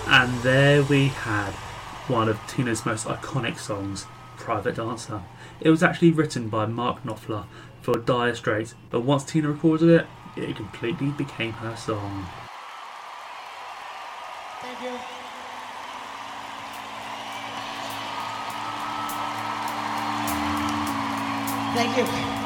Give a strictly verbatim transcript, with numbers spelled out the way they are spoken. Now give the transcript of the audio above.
And there we had one of Tina's most iconic songs, Private Dancer. It was actually written by Mark Knopfler for Dire Straits, but once Tina recorded it, it completely became her song. Thank you. Thank you.